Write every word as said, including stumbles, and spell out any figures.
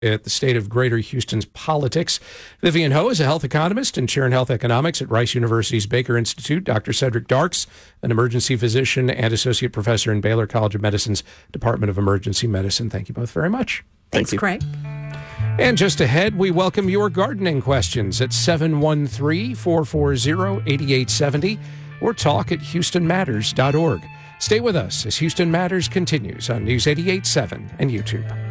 at the state of Greater Houston's politics. Vivian Ho is a health economist and chair in health economics at Rice University's Baker Institute. Doctor Cedric Darks, an emergency physician and associate professor in Baylor College of Medicine's Department of Emergency Medicine. Thank you both very much. Thanks, Thank Craig. And just ahead, we welcome your gardening questions at seven one three, four four zero, eight eight seven zero or talk at houston matters dot org. Stay with us as Houston Matters continues on News eighty-eight point seven and YouTube.